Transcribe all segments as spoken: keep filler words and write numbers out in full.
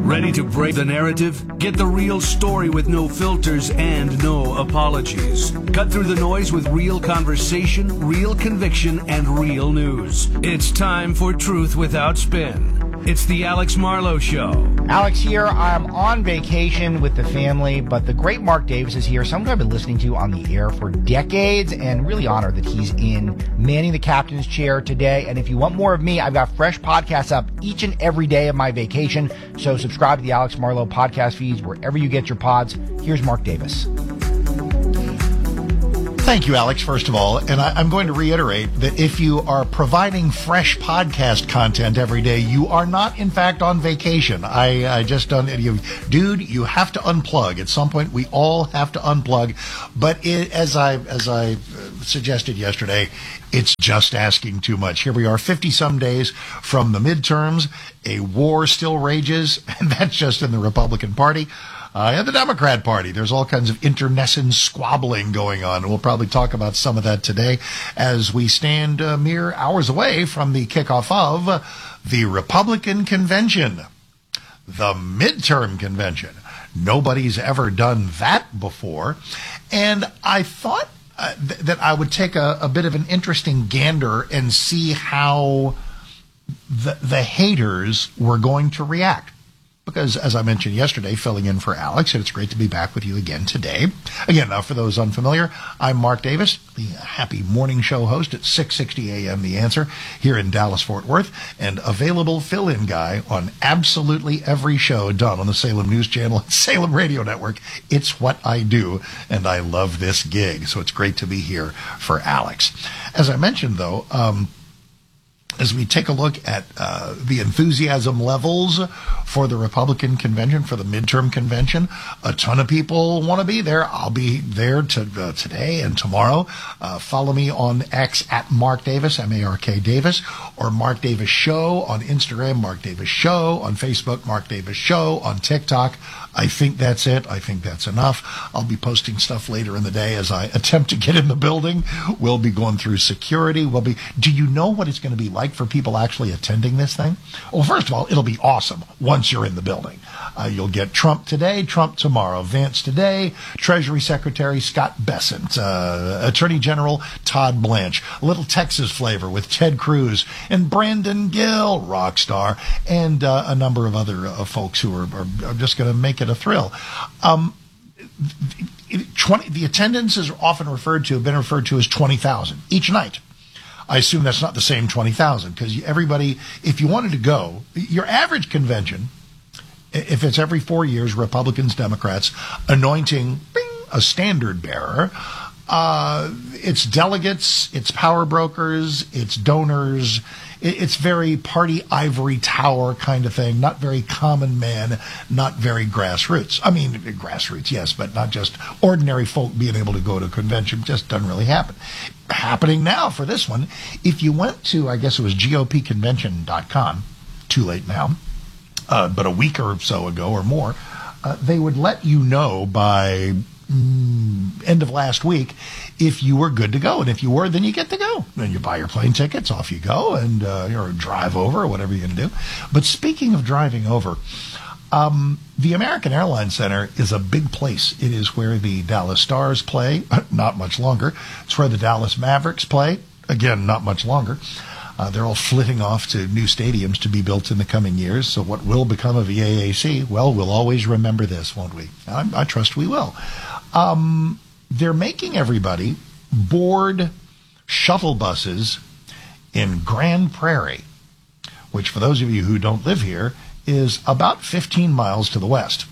Ready to break the narrative? Get the real story with no filters and no apologies. Cut through the noise with real conversation, real conviction, and real news. It's time for Truth Without Spin. It's the Alex Marlowe Show. Alex here. I'm on vacation with the family, but the great Mark Davis is here, someone I've been listening to on the air for decades, and really honored that he's in manning the captain's chair today. And if you want more of me, I've got fresh podcasts up each and every day of my vacation, so subscribe to the Alex Marlowe podcast feeds wherever you get your pods. Here's Mark Davis. Thank you, Alex, first of all. And I, I'm going to reiterate that if you are providing fresh podcast content every day, you are not, in fact, on vacation. I, I just don't, you, dude, you have to unplug. At some point, we all have to unplug. But it, as I as I suggested yesterday, it's just asking too much. Here we are, fifty-some days from the midterms. A war still rages, and that's just in the Republican Party. Uh, and the Democrat Party. There's all kinds of internecine squabbling going on. We'll probably talk about some of that today as we stand uh, mere hours away from the kickoff of the Republican Convention, the midterm convention. Nobody's ever done that before. And I thought uh, th- that I would take a, a bit of an interesting gander and see how the, the haters were going to react. Because, as I mentioned yesterday, filling in for Alex, and it's great to be back with you again today. Again, now for those unfamiliar, I'm Mark Davis, the happy morning show host at six sixty a.m. The Answer here in Dallas-Fort Worth, and available fill-in guy on absolutely every show done on the Salem News Channel and Salem Radio Network. It's what I do, and I love this gig, so it's great to be here for Alex. As I mentioned, though, um, as we take a look at uh, the enthusiasm levels for the Republican convention, for the midterm convention, a ton of people want to be there. I'll be there to, uh, today and tomorrow. Uh, follow me on X at Mark Davis, M A R K Davis, or Mark Davis Show on Instagram, Mark Davis Show on Facebook, Mark Davis Show on TikTok. I think that's it. I think that's enough. I'll be posting stuff later in the day as I attempt to get in the building. We'll be going through security. We'll be. Do you know what it's going to be like for people actually attending this thing? Well, first of all, it'll be awesome once you're in the building. Uh, you'll get Trump today, Trump tomorrow, Vance today, Treasury Secretary Scott Bessent, uh, Attorney General Todd Blanche, a little Texas flavor with Ted Cruz and Brandon Gill, rock star, and uh, a number of other uh, folks who are, are, are just going to make it a thrill. Um, twenty, the attendance is often referred to, have been referred to as twenty thousand each night. I assume that's not the same twenty thousand because everybody, if you wanted to go, your average convention, if it's every four years, Republicans, Democrats, anointing bing, a standard bearer, uh, it's delegates, it's power brokers, it's donors, it's very party ivory tower kind of thing, not very common man, not very grassroots. I mean, grassroots, yes, but not just ordinary folk being able to go to a convention. Just doesn't really happen. Happening now for this one, if you went to, I guess it was G O P convention dot com, too late now, uh, but a week or so ago or more, uh, they would let you know by mm, end of last week if you were good to go. And if you were, then you get to go. Then you buy your plane tickets, off you go, and uh, or drive over or whatever you're going to do. But speaking of driving over, Um, the American Airlines Center is a big place. It is where the Dallas Stars play, not much longer. It's where the Dallas Mavericks play, again, not much longer. Uh, they're all flitting off to new stadiums to be built in the coming years. So what will become of the A A C? Well, we'll always remember this, won't we? I, I trust we will. Um, they're making everybody board shuttle buses in Grand Prairie, which for those of you who don't live here, is about fifteen miles to the west.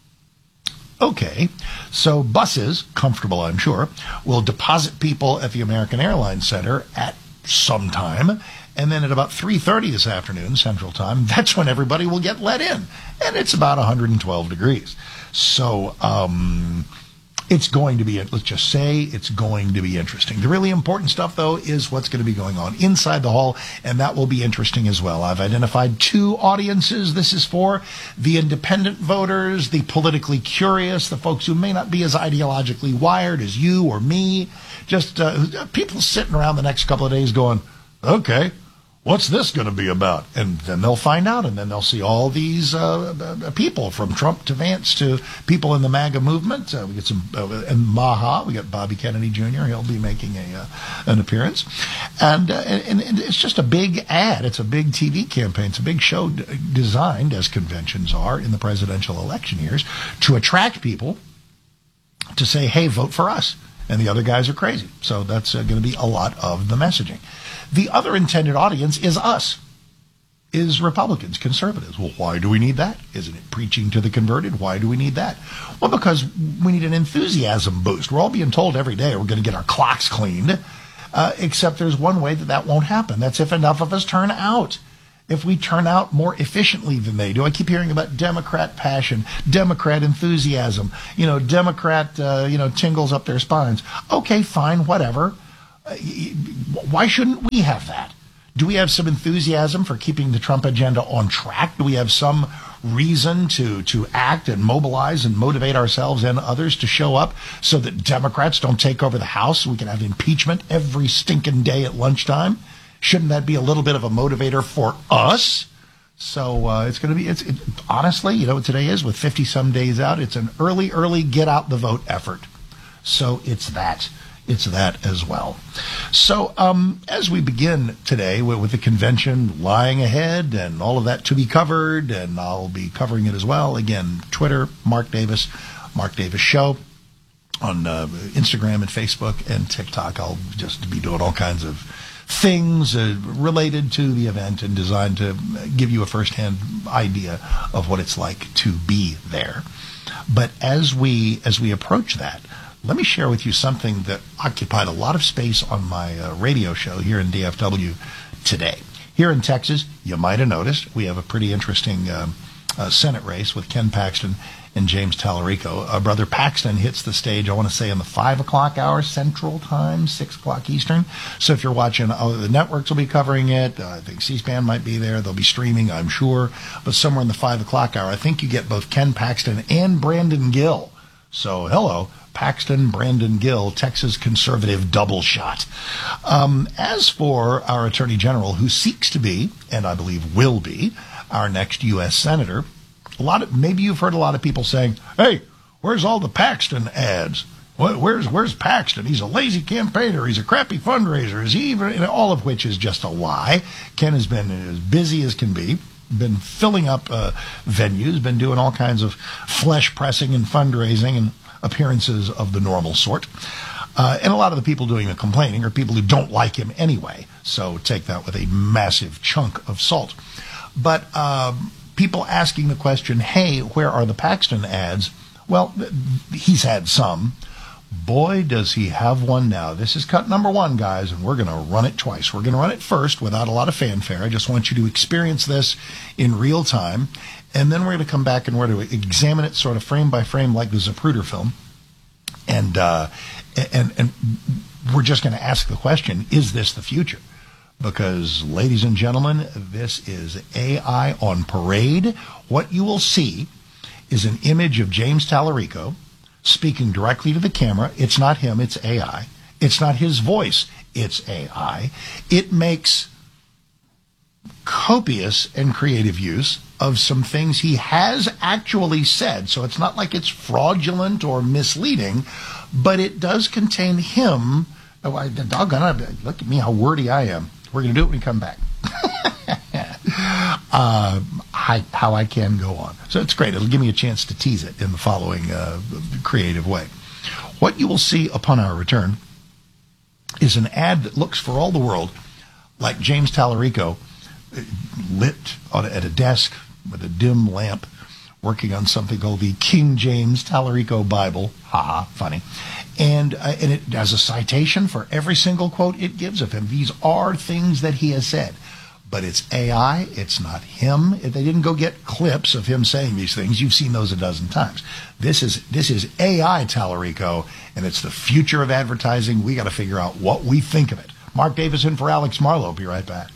Okay, so buses, comfortable I'm sure, will deposit people at the American Airlines Center at some time, and then at about three thirty this afternoon, Central Time, that's when everybody will get let in, and it's about one hundred twelve degrees. So, um... it's going to be, let's just say, it's going to be interesting. The really important stuff, though, is what's going to be going on inside the hall, and that will be interesting as well. I've identified two audiences this is for: the independent voters, the politically curious, the folks who may not be as ideologically wired as you or me, just uh, people sitting around the next couple of days going, okay, what's this going to be about? And then they'll find out, and then they'll see all these uh, people, from Trump to Vance to people in the MAGA movement. Uh, we get some, uh, and Maha, we got Bobby Kennedy Junior He'll be making a uh, an appearance. And, uh, and, and it's just a big ad. It's a big T V campaign. It's a big show d- designed, as conventions are in the presidential election years, to attract people to say, hey, vote for us. And the other guys are crazy. So that's uh, going to be a lot of the messaging. The other intended audience is us, is Republicans, conservatives. Well, why do we need that? Isn't it preaching to the converted? Why do we need that? Well, because we need an enthusiasm boost. We're all being told every day we're going to get our clocks cleaned, uh, except there's one way that that won't happen. That's if enough of us turn out. If we turn out more efficiently than they do. I keep hearing about Democrat passion, Democrat enthusiasm, you know, Democrat, uh, you know, tingles up their spines. Okay, fine, whatever. Uh, why shouldn't we have that? Do we have some enthusiasm for keeping the Trump agenda on track? Do we have some reason to, to act and mobilize and motivate ourselves and others to show up so that Democrats don't take over the House so we can have impeachment every stinking day at lunchtime? Shouldn't that be a little bit of a motivator for us? So uh, it's going to be, it's it, honestly, you know what today is with fifty some days out, it's an early, early get out the vote effort. So it's that. It's that as well. So um, as we begin today with, with the convention lying ahead and all of that to be covered, and I'll be covering it as well. Again, Twitter, Mark Davis, Mark Davis Show. On uh, Instagram and Facebook and TikTok, I'll just be doing all kinds of things uh, related to the event and designed to give you a firsthand idea of what it's like to be there. But as we as we approach that, let me share with you something that occupied a lot of space on my uh, radio show here in D F W today. Here in Texas, you might have noticed, we have a pretty interesting um, uh, Senate race with Ken Paxton and James Tallarico. Uh, Brother Paxton hits the stage, I want to say, in the five o'clock hour Central Time, six o'clock Eastern. So if you're watching, oh, the networks will be covering it. Uh, I think C-SPAN might be there. They'll be streaming, I'm sure. But somewhere in the five o'clock hour, I think you get both Ken Paxton and Brandon Gill. So, hello, Paxton, Brandon Gill, Texas conservative double shot. Um, as for our Attorney General, who seeks to be, and I believe will be, our next U S Senator, a lot of, maybe you've heard a lot of people saying, hey, where's all the Paxton ads? Where's where's Paxton? He's a lazy campaigner. He's a crappy fundraiser. Is he even? All of which is just a lie. Ken has been as busy as can be, been filling up uh, venues, been doing all kinds of flesh pressing and fundraising and appearances of the normal sort. Uh, and a lot of the people doing the complaining are people who don't like him anyway. So take that with a massive chunk of salt. But um, people asking the question, hey, where are the Paxton ads? Well, he's had some. Boy, does he have one now. This is cut number one, guys, and we're going to run it twice. We're going to run it first without a lot of fanfare. I just want you to experience this in real time. And then we're going to come back and we're going to examine it sort of frame by frame like the Zapruder film. And, uh, and, and we're just going to ask the question, is this the future? Because, ladies and gentlemen, this is A I on parade. What you will see is an image of James Tallarico speaking directly to the camera. It's not him, it's A I. It's not his voice, it's A I. It makes copious and creative use of some things he has actually said. So it's not like it's fraudulent or misleading, but it does contain him. Oh, I, doggone it, look at me, how wordy I am. We're going to do it when we come back. uh, I, how I can go on. So it's great. It'll give me a chance to tease it in the following uh, creative way. What you will see upon our return is an ad that looks for all the world like James Tallarico lit on, at a desk with a dim lamp working on something called the King James Tallarico Bible. Ha-ha, funny. And, uh, and it has a citation for every single quote it gives of him. These are things that he has said. But it's A I. It's not him. They didn't go get clips of him saying these things. You've seen those a dozen times. This is this is A I Tallarico, and it's the future of advertising. We got to figure out what we think of it. Mark Davis in for Alex Marlowe. Be right back.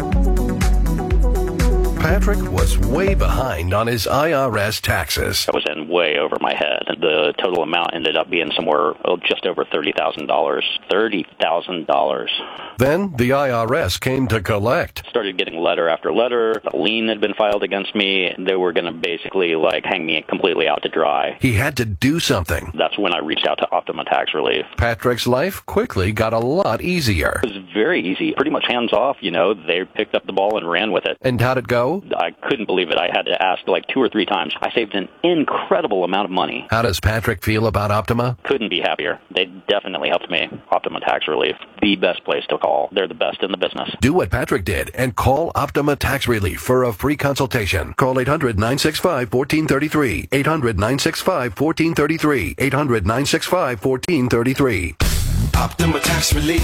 Patrick was way behind on his I R S taxes. I was in in way over my head. The total amount ended up being somewhere oh, just over thirty thousand dollars. thirty thousand dollars. Then the I R S came to collect. Started getting letter after letter. A lien had been filed against me. They were going to basically like hang me completely out to dry. He had to do something. That's when I reached out to Optima Tax Relief. Patrick's life quickly got a lot easier. It was very easy. Pretty much hands off, you know. They picked up the ball and ran with it. And how'd it go? I couldn't believe it. I had to ask like two or three times. I saved an incredible amount of money. How does Patrick feel about Optima? Couldn't be happier. They definitely helped me. Optima Tax Relief, the best place to call. They're the best in the business. Do what Patrick did and call Optima Tax Relief for a free consultation. Call eight hundred, nine six five, one four three three. eight hundred, nine six five, one four three three. eight hundred, nine six five, one four three three. Optima Tax Relief.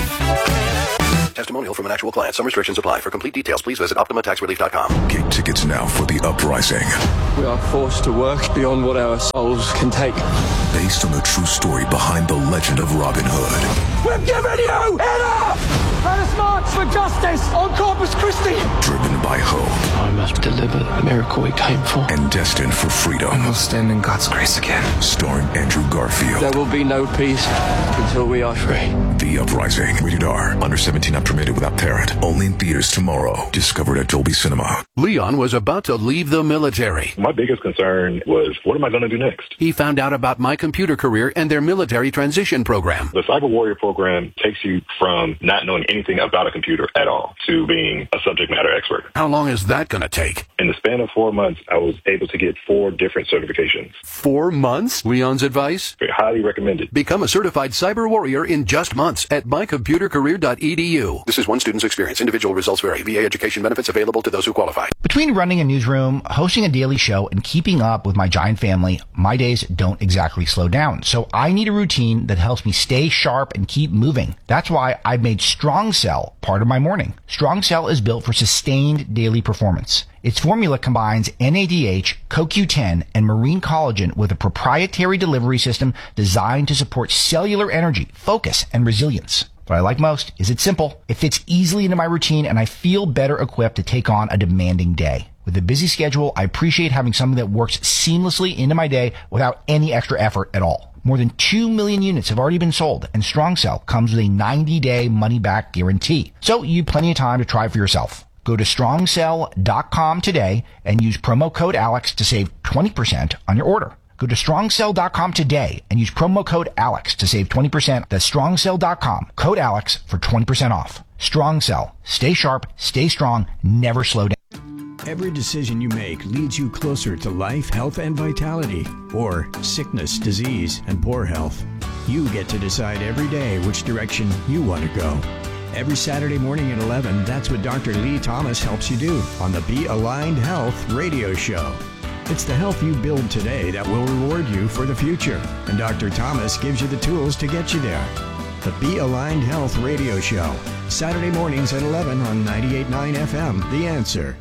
Testimonial from an actual client. Some restrictions apply. For complete details, please visit optima tax relief dot com. Get tickets now for The Uprising. We are forced to work beyond what our souls can take. Based on the true story behind the legend of Robin Hood. We're giving you enough! Let us march for justice on Corpus Christi! Driven by hope. I must deliver the miracle we came for. And destined for freedom. And we'll stand in God's grace again. Starring Andrew Garfield. There will be no peace until we are free. The Uprising. Rated R. Under seventeen, not permitted without parent. Only in theaters tomorrow. Discovered at Dolby Cinema. Leon was about to leave the military. My biggest concern was, what am I going to do next? He found out about My Computer Career and their military transition program. The Cyber Warrior program takes you from not knowing anything about a computer at all to being a subject matter expert. How long is that going to take? In the span of four months, I was able to get four different certifications. Four months? Leon's advice? Very highly recommended. Become a certified cyber warrior in just months at my computer career dot e d u. This is one student's experience. Individual results vary. V A education benefits available to those who qualify. Between running a newsroom, hosting a daily show, and keeping up with my giant family, my days don't exactly slow down. So I need a routine that helps me stay sharp and keep moving. That's why I've made Strong Cell part of my morning. Strong Cell is built for sustained daily performance. Its formula combines N A D H, C O Q ten, and marine collagen with a proprietary delivery system designed to support cellular energy, focus, and resilience. What I like most is it's simple. It fits easily into my routine, and I feel better equipped to take on a demanding day. With a busy schedule, I appreciate having something that works seamlessly into my day without any extra effort at all. More than two million units have already been sold, and Strong Cell comes with a ninety-day money-back guarantee. So you have plenty of time to try it for yourself. Go to strong cell dot com today and use promo code Alex to save twenty percent on your order. Go to strong cell dot com today and use promo code Alex to save twenty percent. That's strong cell dot com. Code Alex for twenty percent off. Strong Cell. Stay sharp, stay strong, never slow down. Every decision you make leads you closer to life, health, and vitality, or sickness, disease, and poor health. You get to decide every day which direction you want to go. Every Saturday morning at eleven, that's what Doctor Lee Thomas helps you do on the Be Aligned Health radio show. It's the health you build today that will reward you for the future, and Doctor Thomas gives you the tools to get you there. The Be Aligned Health radio show, Saturday mornings at eleven on ninety-eight point nine F M, The Answer.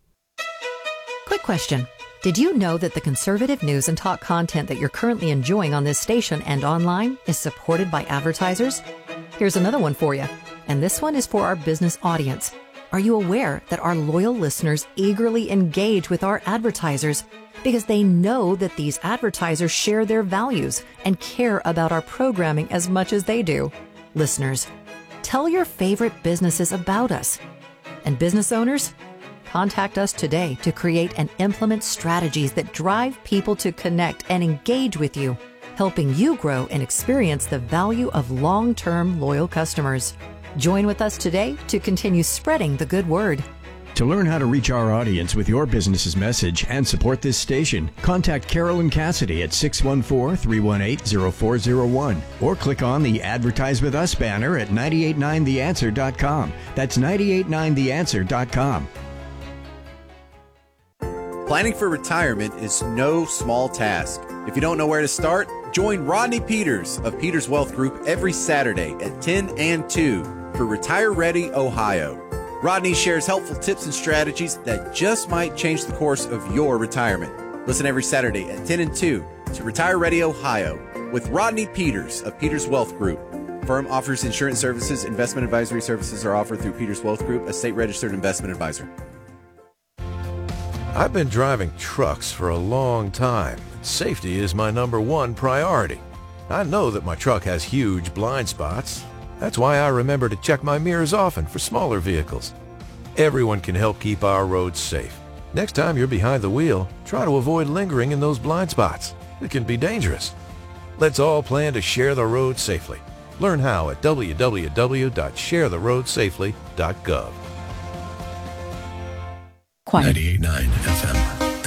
Quick question. Did you know that the conservative news and talk content that you're currently enjoying on this station and online is supported by advertisers? Here's another one for you, and this one is for our business audience. Are you aware that our loyal listeners eagerly engage with our advertisers because they know that these advertisers share their values and care about our programming as much as they do? Listeners, tell your favorite businesses about us. And business owners, contact us today to create and implement strategies that drive people to connect and engage with you, helping you grow and experience the value of long-term loyal customers. Join with us today to continue spreading the good word. To learn how to reach our audience with your business's message and support this station, contact Carolyn Cassidy at six one four, three one eight, zero four zero one or click on the Advertise With Us banner at nine eight nine the answer dot com. That's nine eight nine the answer dot com. Planning for retirement is no small task. If you don't know where to start, join Rodney Peters of Peters Wealth Group every Saturday at ten and two for Retire Ready Ohio. Rodney shares helpful tips and strategies that just might change the course of your retirement. Listen every Saturday at ten and two to Retire Ready Ohio with Rodney Peters of Peters Wealth Group. Firm offers insurance services. Investment advisory services are offered through Peters Wealth Group, a state-registered investment advisor. I've been driving trucks for a long time. safety is my number one priority. I know that my truck has huge blind spots. That's why I remember to check my mirrors often for smaller vehicles. Everyone can help keep our roads safe. Next time you're behind the wheel, try to avoid lingering in those blind spots. It can be dangerous. Let's all plan to share the road safely. Learn how at w w w dot share the road safely dot gov. ninety-eight point nine F M.